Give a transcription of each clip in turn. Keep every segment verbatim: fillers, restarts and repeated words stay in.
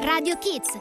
Radio Kids.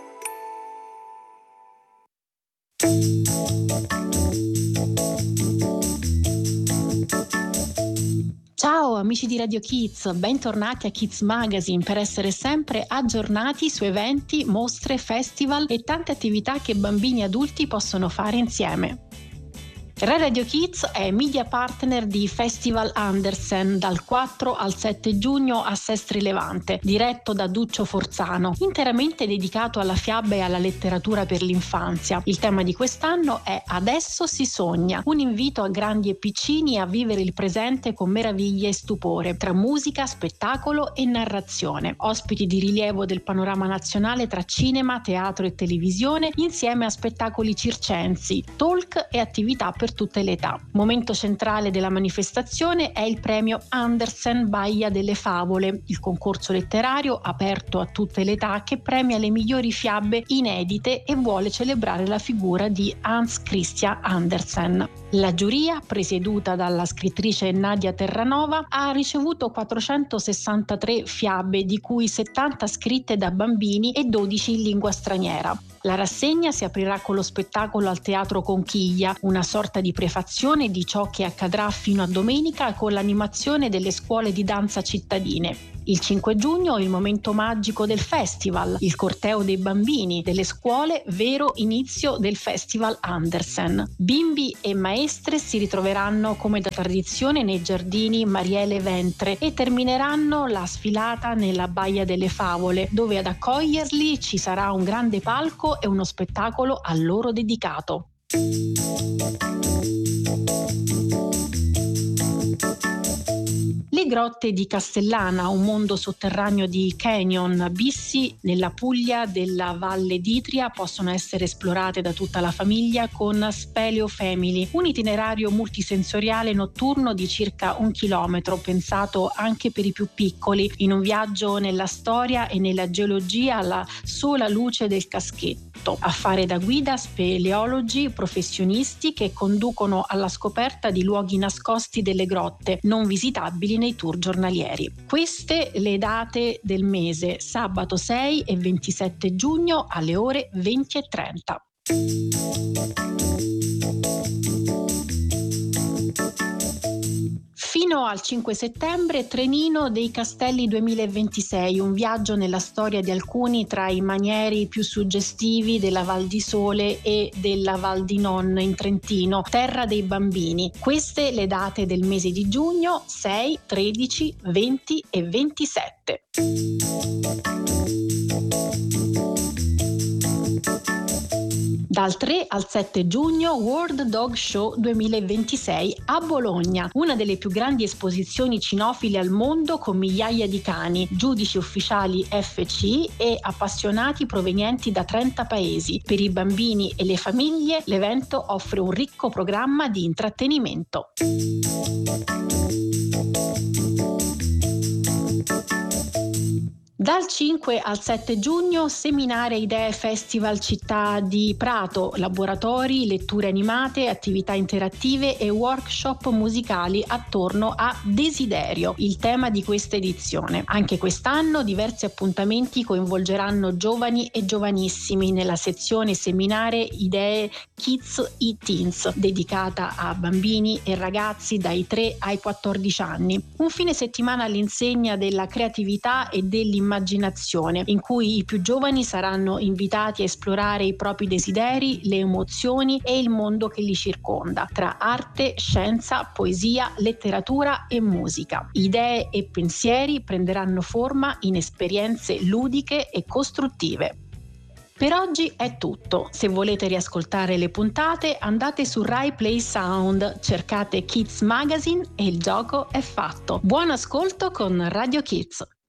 Ciao amici di Radio Kids, bentornati a Kids Magazine per essere sempre aggiornati su eventi, mostre, festival e tante attività che bambini e adulti possono fare insieme. Radio Kids è media partner di Festival Andersen dal quattro al sette giugno a Sestri Levante, diretto da Duccio Forzano, interamente dedicato alla fiaba e alla letteratura per l'infanzia. Il tema di quest'anno è Adesso si sogna, un invito a grandi e piccini a vivere il presente con meraviglia e stupore, tra musica, spettacolo e narrazione. Ospiti di rilievo del panorama nazionale tra cinema, teatro e televisione, insieme a spettacoli circensi, talk e attività per tutte le età. Momento centrale della manifestazione è il premio Andersen Baia delle Favole, il concorso letterario aperto a tutte le età che premia le migliori fiabe inedite e vuole celebrare la figura di Hans Christian Andersen. La giuria, presieduta dalla scrittrice Nadia Terranova, ha ricevuto quattrocentosessantatré fiabe, di cui settanta scritte da bambini e dodici in lingua straniera. La rassegna si aprirà con lo spettacolo al Teatro Conchiglia, una sorta di prefazione di ciò che accadrà fino a domenica con l'animazione delle scuole di danza cittadine. Il cinque giugno è il momento magico del festival, il corteo dei bambini delle scuole, vero inizio del Festival Andersen. Bimbi e maestre si ritroveranno come da tradizione nei giardini Mariele Ventre e termineranno la sfilata nella Baia delle Favole, dove ad accoglierli ci sarà un grande palco e uno spettacolo a loro dedicato. Le grotte di Castellana, un mondo sotterraneo di canyon abissi nella Puglia della Valle d'Itria, possono essere esplorate da tutta la famiglia con Speleo Family, un itinerario multisensoriale notturno di circa un chilometro, pensato anche per i più piccoli, in un viaggio nella storia e nella geologia alla sola luce del caschetto. A fare da guida speleologi professionisti che conducono alla scoperta di luoghi nascosti delle grotte, non visitabili nei tour giornalieri. Queste le date del mese: sabato sei e ventisette giugno alle ore venti e trenta. Fino al cinque settembre, Trenino dei Castelli duemilaventisei, un viaggio nella storia di alcuni tra i manieri più suggestivi della Val di Sole e della Val di Non in Trentino, terra dei bambini. Queste le date del mese di giugno: sei, tredici, venti e ventisette. Dal tre al sette giugno World Dog Show duemilaventisei a Bologna, una delle più grandi esposizioni cinofile al mondo con migliaia di cani, giudici ufficiali F C e appassionati provenienti da trenta paesi. Per i bambini e le famiglie l'evento offre un ricco programma di intrattenimento. Dal cinque al sette giugno Seminare Idee Festival Città di Prato, laboratori, letture animate, attività interattive e workshop musicali attorno a Desiderio, il tema di questa edizione. Anche quest'anno diversi appuntamenti coinvolgeranno giovani e giovanissimi nella sezione Seminare Idee Kids e Teens, dedicata a bambini e ragazzi dai tre ai quattordici anni. Un fine settimana all'insegna della creatività e dell'immaginazione immaginazione, in cui i più giovani saranno invitati a esplorare i propri desideri, le emozioni e il mondo che li circonda, tra arte, scienza, poesia, letteratura e musica. Idee e pensieri prenderanno forma in esperienze ludiche e costruttive. Per oggi è tutto. Se volete riascoltare le puntate, andate su Rai Play Sound, cercate Kids Magazine e il gioco è fatto. Buon ascolto con Radio Kids.